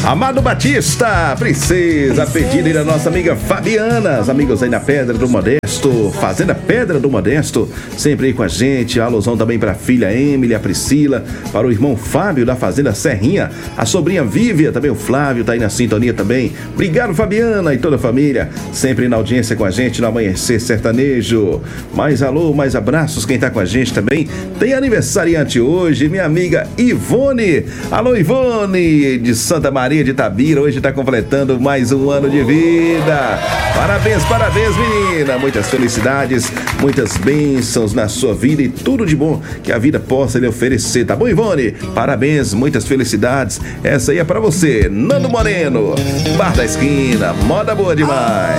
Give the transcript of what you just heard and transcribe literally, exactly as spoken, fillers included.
Amado Batista, princesa, pedida aí da nossa amiga Fabiana, os amigos aí na Pedra do Modesto, Fazenda Pedra do Modesto, sempre aí com a gente. A alusão também para a filha Emily, a Priscila, para o irmão Fábio da Fazenda Serrinha, a sobrinha Vívia, também o Flávio tá aí na sintonia também. Obrigado, Fabiana e toda a família, sempre na audiência com a gente no Amanhecer Sertanejo. Mais alô, mais abraços, quem tá com a gente também. Tem aniversariante hoje, minha amiga Ivone. Alô, Ivone, de Santa Maria de Itabira, hoje tá completando mais um ano de vida. Parabéns, parabéns, menina. Muitas felicidades, muitas bênçãos na sua vida e tudo de bom que a vida possa lhe oferecer, tá bom, Ivone? Parabéns, muitas felicidades. Essa aí é pra você, Nando Moreno, Bar da Esquina, moda boa demais.